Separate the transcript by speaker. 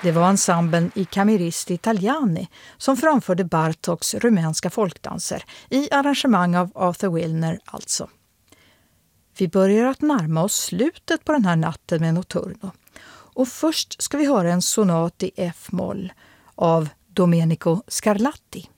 Speaker 1: Det var ensemblen i Cameristi Italiani som framförde Bartoks rumänska folkdanser i arrangemang av Arthur Wilner alltså. Vi börjar att närma oss slutet på den här natten med Notturno. Och först ska vi höra en sonat i F-moll av Domenico Scarlatti.